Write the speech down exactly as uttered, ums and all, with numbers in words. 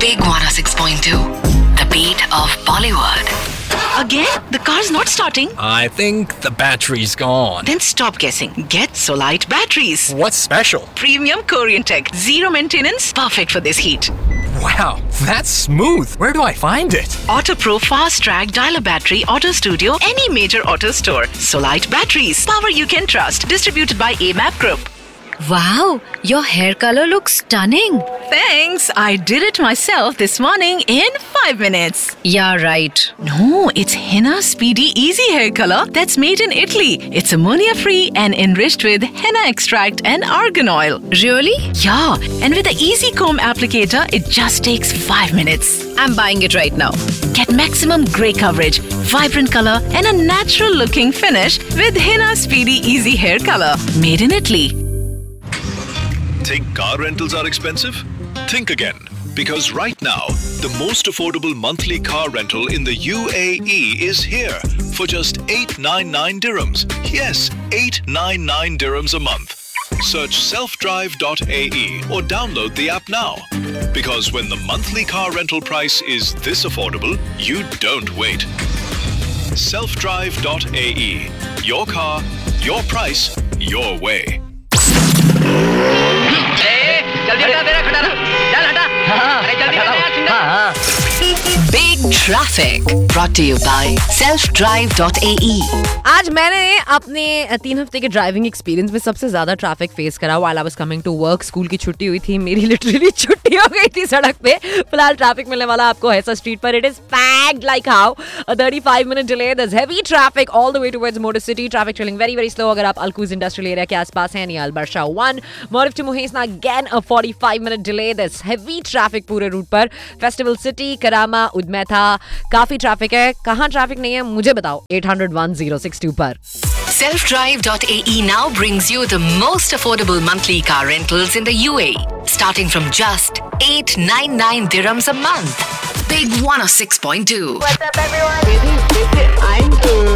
Big one oh six point two, the beat of Bollywood. Again? The car's not starting? I think the battery's gone. Then stop guessing. Get Solite batteries. What's special? Premium Korean tech. Zero maintenance. Perfect for this heat. Wow, that's smooth. Where do I find it? AutoPro Fast Track Dialer Battery Auto Studio. Any major auto store. Solite batteries. Power you can trust. Distributed by A M A P Group. Wow, your hair color looks stunning. Thanks. I did it myself this morning in five minutes. Yeah, right. No, it's Henna Speedy Easy Hair Color that's made in Italy. It's ammonia-free and enriched with henna extract and argan oil. Really? Yeah, and with the Easy Comb applicator, it just takes five minutes. I'm buying it right now. Get maximum grey coverage, vibrant color, and a natural-looking finish with Henna Speedy Easy Hair Color. Made in Italy. Think car rentals are expensive? Think again. Because right now, the most affordable monthly car rental in the U A E is here for just eight ninety-nine dirhams. Yes, eight ninety-nine dirhams a month. Search self drive dot A E or download the app now. Because when the monthly car rental price is this affordable, you don't wait. self drive dot A E. Your car, your price, your way. Big Traffic. Brought to you by self drive dot A E. आज मैंने अपने तीन हफ्ते के driving experience में सबसे ज्यादा traffic face करा while I was coming to work. School की छुट्टी हुई थी, मेरी लिटरली छुट्टी हो गई थी सड़क पे. फिलहाल ट्रैफिक मिलने वाला आपको हैसा स्ट्रीट पर. It is packed like how. A thirty-five minute delay. There's heavy traffic all the way towards Motor City. Traffic trailing very very slow अगर आप अलकूज इंडस्ट्रियल एरिया के आसपास हैं. या अलबरशा one. Morif to Muhaisna again a forty-five minute delay. There's heavy traffic पूरे root पर. Festival City, करामा, उद्मेथा काफी ट्रैफिक है. कहाँ ट्रैफिक नहीं है मुझे बताओ. eight hundred one oh six two पर. self drive dot A E now brings you the most affordable monthly car rentals in the U A E, starting from just eight ninety-nine dirhams a month. Big one oh six point two. What's up, everyone? I'm good.